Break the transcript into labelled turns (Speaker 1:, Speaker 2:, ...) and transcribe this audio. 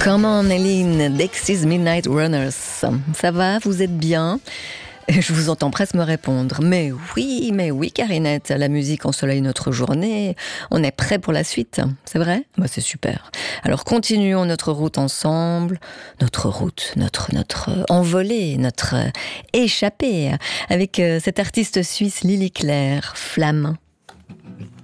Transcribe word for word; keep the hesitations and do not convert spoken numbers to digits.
Speaker 1: Come on, Eileen, Dexys Midnight Runners. Ça va, vous êtes bien ? Je vous entends presque me répondre. Mais oui, mais oui, Karinette, la musique ensoleille notre journée. On est prêt pour la suite, c'est vrai ? Bah, c'est super. Alors continuons notre route ensemble. Notre route, notre, notre envolée, notre échappée. Avec cette artiste suisse Lily Claire, Flamme.